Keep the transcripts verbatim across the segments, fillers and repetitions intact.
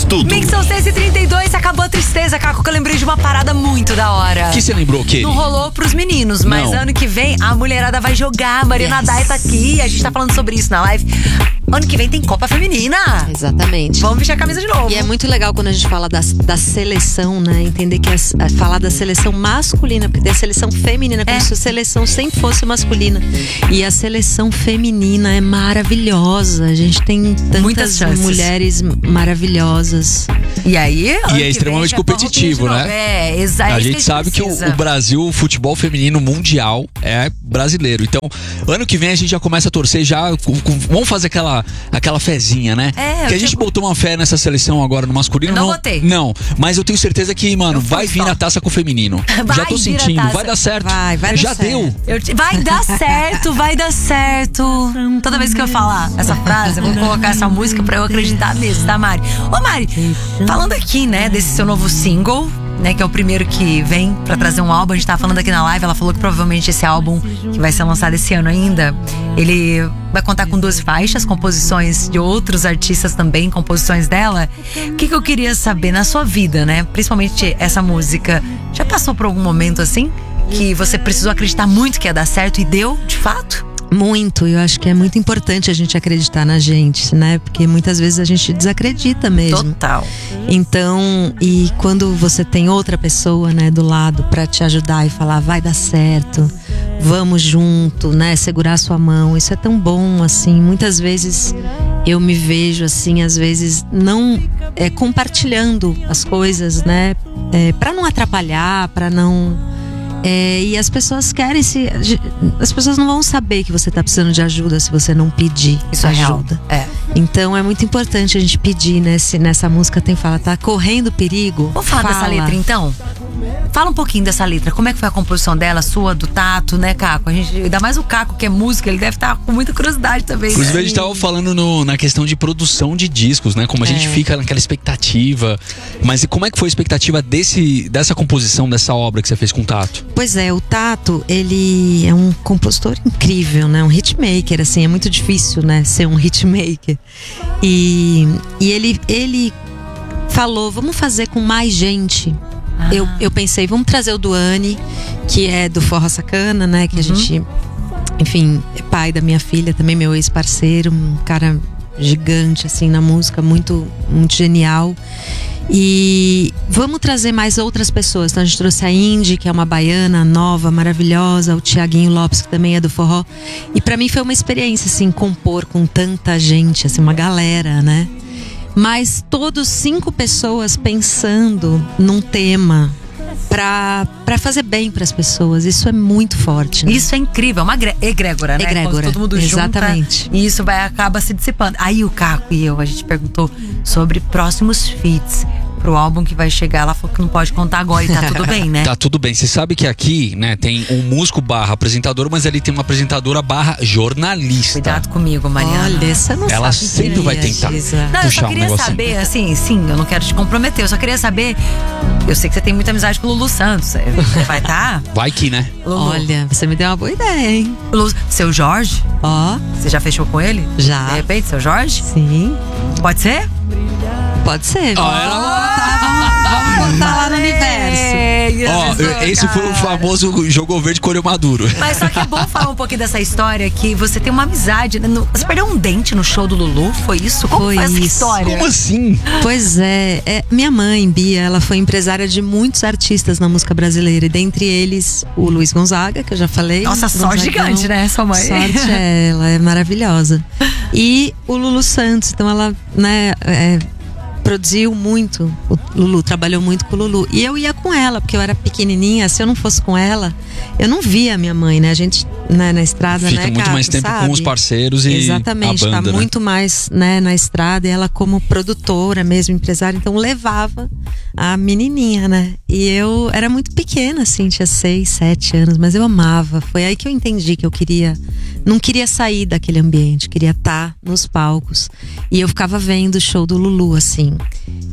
tudo. Mix são seis e trinta e dois, acabou a tristeza, Caco, que eu lembrei de uma parada muito da hora. O que você lembrou, o quê? Não rolou pros meninos, mas Não. ano que vem a mulherada vai jogar. A Marina Yes. Dai tá aqui, a gente tá falando sobre isso na live. Ano que vem tem Copa Feminina. Exatamente. Vamos vestir a camisa de novo. E é muito legal quando a gente fala da, da seleção, né? Entender que é, é falar da seleção masculina, porque tem a seleção feminina, como É. se a seleção sempre fosse masculina. E a seleção feminina é maravilhosa. A gente tem Muitas tantas chances. mulheres maravilhosas. E aí, ano E é que extremamente vem, já competitivo, corre de novo. né? É, exato. A gente sabe que o, o Brasil, o futebol feminino mundial é brasileiro. Então, ano que vem a gente já começa a torcer, já com- com- vamos fazer aquela, aquela fezinha, né? É, Porque eu a gente tipo- botou uma fé nessa seleção agora no masculino. Eu não botei. Não, mas eu tenho certeza que, mano, Eu fui vai vir só. a taça com o feminino. Vai já tô vir a sentindo, taça. vai dar certo. Vai, vai dar já certo. deu. Eu te- Vai dar certo, vai dar certo. Toda vez que eu falar essa frase, eu vou colocar essa música pra eu acreditar mesmo, tá, Mari? Ô, Mari, falando aqui, né, desse seu novo single, né, que é o primeiro que vem pra trazer um álbum. A gente tava falando aqui na live, ela falou que provavelmente esse álbum, que vai ser lançado esse ano ainda, ele vai contar com duas faixas, composições de outros artistas também, composições dela. O que que eu queria saber na sua vida, né, principalmente essa música, já passou por algum momento assim, que você precisou acreditar muito que ia dar certo e deu, de fato? Muito, eu acho que é muito importante a gente acreditar na gente, né? Porque muitas vezes a gente desacredita mesmo. Total. Então, e quando você tem outra pessoa, né, do lado pra te ajudar e falar, vai dar certo, vamos junto, né, segurar sua mão, isso é tão bom, assim. Muitas vezes eu me vejo, assim, às vezes não é, compartilhando as coisas, né, é, para não atrapalhar, pra não. É, e as pessoas querem se. As pessoas não vão saber que você tá precisando de ajuda se você não pedir Isso é real. ajuda. É. Então é muito importante a gente pedir, né? Se nessa música tem fala, tá correndo perigo. Vamos falar fala. dessa letra então? Fala um pouquinho dessa letra. Como é que foi a composição dela, sua, do Tato, né, Caco? A gente, ainda mais o Caco, que é música, ele deve estar com muita curiosidade também. Inclusive, né? a gente tava falando no- na questão de produção de discos, né? Como a gente É. fica naquela expectativa. Mas e como é que foi a expectativa desse, dessa composição, dessa obra que você fez com o Tato? Pois é, o Tato, ele é um compositor incrível, né? Um hitmaker, assim, é muito difícil, né? Ser um hitmaker. E, e ele, ele falou, vamos fazer com mais gente. Ah. Eu, eu pensei, vamos trazer o Duane, que é do Forró Sacana, né? Que a gente, enfim, é pai da minha filha, também meu ex-parceiro, um cara gigante, assim, na música, muito, muito genial. E vamos trazer mais outras pessoas. Então a gente trouxe a Indy, que é uma baiana nova, maravilhosa, o Tiaguinho Lopes, que também é do forró. E pra mim foi uma experiência, assim, compor com tanta gente, assim, uma galera, né? Mas todos cinco pessoas pensando num tema pra, pra fazer bem pras pessoas. Isso é muito forte, né? Isso é incrível, é uma gre- egrégora, né? Egrégora, Quando todo mundo exatamente. junta e isso vai, acaba se dissipando. Aí o Caco e eu, a gente perguntou sobre próximos feats pro álbum que vai chegar. Ela falou que não pode contar agora e tá tudo bem, né? Tá tudo bem. Você sabe que aqui, né, tem um músico barra apresentador, mas ali tem uma apresentadora barra jornalista. Cuidado comigo, Mariana. Olha, você não Ela sabe sempre vai tentar. Giza. Não, eu puxar só um queria negocinho. saber, assim, sim, eu não quero te comprometer, eu só queria saber. Eu sei que você tem muita amizade com o Lulu Santos. Você vai estar? Tá? Vai que, né? Lulu. Olha, você me deu uma boa ideia, hein? Lulu, seu Jorge? Ó, Você já fechou com ele? Já. De repente, seu Jorge? sim. Pode ser? Pode ser. Ó, Vamos ela- botar, vamos, vamos botar lá no universo. Ó, esse foi o famoso jogou verde colheu maduro. Mas só que é bom falar um pouquinho dessa história que você tem uma amizade, né? No- Você perdeu um dente no show do Lulu? Foi isso? Como Foi foi essa isso. história? Como assim? Pois é, é, minha mãe, Bia, ela foi empresária de muitos artistas na música brasileira. E dentre eles, o Luiz Gonzaga, que eu já falei. Nossa, só Gonzagão. gigante, né, sua mãe? Sorte é ela, é maravilhosa. E o Lulu Santos, então ela, né, é, produziu muito. O Lulu trabalhou muito com o Lulu. E eu ia com ela, porque eu era pequenininha. Se eu não fosse com ela, eu não via a minha mãe, né? A gente, né, na estrada, Fica né, muito Caco, mais tempo sabe? com os parceiros e Exatamente, a banda, tá né? muito mais, né, na estrada. E ela como produtora mesmo, empresária, então levava a menininha, né? E eu era muito pequena, assim, tinha seis, sete anos, mas eu amava. Foi aí que eu entendi que eu queria, não queria sair daquele ambiente, queria estar nos palcos. E eu ficava vendo o show do Lulu, assim.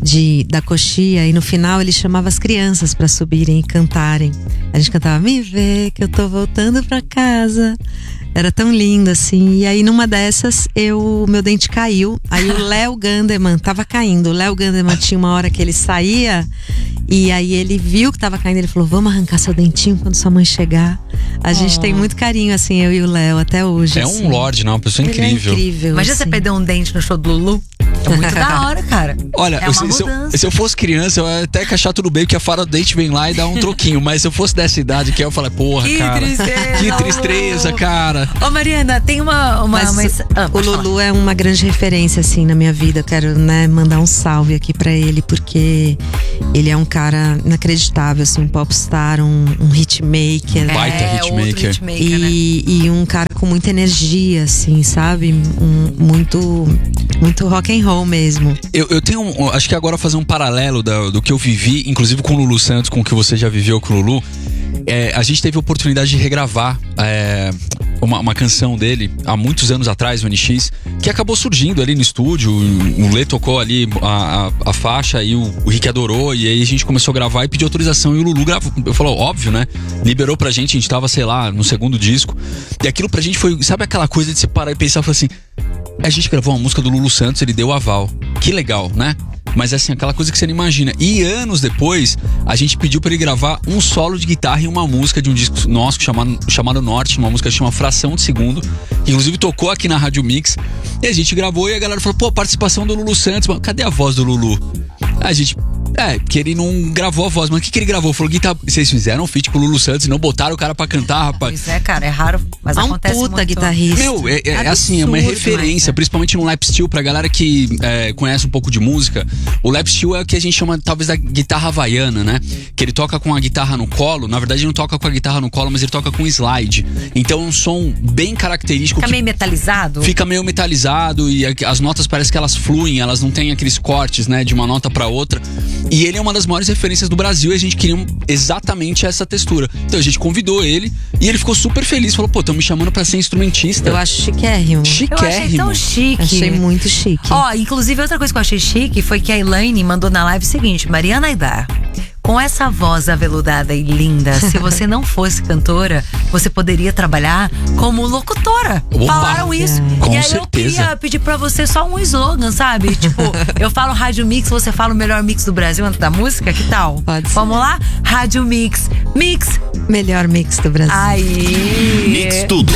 de, da coxia, e no final ele chamava as crianças pra subirem e cantarem. A gente cantava, me vê que eu tô voltando pra casa. Era tão lindo, assim. E aí, numa dessas, eu, meu dente caiu. Aí o Léo Gandeman tava caindo. O Léo Gandeman tinha uma hora que ele saía. E aí ele viu que tava caindo. Ele falou, vamos arrancar seu dentinho quando sua mãe chegar. A oh. gente tem muito carinho, assim, eu e o Léo, até hoje. É assim. um lorde, não? Uma pessoa Ele incrível. É incrível. Imagina assim. você perder um dente no show do Lulu. É muito da hora, cara. Olha, é uma se, se, eu, se eu fosse criança, eu ia até achar tudo bem, porque a fara do dente vem lá e dá um troquinho. Mas se eu fosse dessa idade que eu falei, porra, que cara. Tristeza, que tristeza, cara. Ô, Mariana, tem uma. uma, uma... Ah, o Lulu falar. É uma grande referência, assim, na minha vida. Eu quero, né, mandar um salve aqui pra ele, porque ele é um cara inacreditável, assim, um popstar, um, um hitmaker. Um baita é, hitmaker. hitmaker e, né? e um cara com muita energia, assim, sabe? Um, muito, muito rock and roll mesmo. Eu, eu tenho, um, acho que agora fazer um paralelo da, do que eu vivi, inclusive com o Lulu Santos, com o que você já viveu com o Lulu. É, a gente teve a oportunidade de regravar é, uma, uma canção dele há muitos anos atrás, o N X, que acabou surgindo ali no estúdio. O Lê tocou ali a, a, a faixa e o, o Rick adorou, e aí a gente começou a gravar e pediu autorização, e o Lulu gravou. Eu falou, óbvio, né? Liberou pra gente, a gente tava, sei lá, no segundo disco. E aquilo pra gente foi, sabe aquela coisa de você parar e pensar e falar assim, a gente gravou uma música do Lulu Santos, ele deu o aval. Que legal, né? Mas assim, aquela coisa que você não imagina. E anos depois, a gente pediu pra ele gravar um solo de guitarra em uma música de um disco nosso chamado, chamado Norte, uma música que chama Fração de Segundo, que inclusive tocou aqui na Rádio Mix. E a gente gravou e a galera falou, pô, participação do Lulu Santos, mas cadê a voz do Lulu? A gente... É, porque ele não gravou a voz, mas o que, que ele gravou? Falou, guitarra, vocês fizeram um feat com o Lulu Santos e não botaram o cara pra cantar, rapaz. Pois é, cara, é raro, mas é um acontece puta muito. guitarrista. Meu, é, é, é assim, é uma Absurdo, referência, mas, é. principalmente no lap steel, pra galera que é, conhece um pouco de música. O lap steel é o que a gente chama, talvez, da guitarra havaiana, né? Que ele toca com a guitarra no colo, na verdade ele não toca com a guitarra no colo, mas ele toca com slide. Então é um som bem característico. Fica que meio metalizado? Fica meio metalizado e as notas parece que elas fluem, elas não têm aqueles cortes, né, de uma nota pra outra. E ele é uma das maiores referências do Brasil e a gente queria exatamente essa textura. Então a gente convidou ele e ele ficou super feliz. Falou, pô, estão me chamando pra ser instrumentista. Eu acho chiquérrimo. Chiquérrimo. Eu achei tão chique. Achei muito chique. Ó, inclusive outra coisa que eu achei chique foi que a Elaine mandou na live o seguinte, Mariana Aidar, com essa voz aveludada e linda, se você não fosse cantora, você poderia trabalhar como locutora. Opa, falaram isso. com e aí certeza. eu queria pedir pra você só um slogan, sabe? Tipo, eu falo Rádio Mix, você fala o melhor mix do Brasil antes da música, que tal? Pode ser. Vamos lá? Rádio Mix. Mix. Melhor mix do Brasil. Aí. Mix tudo.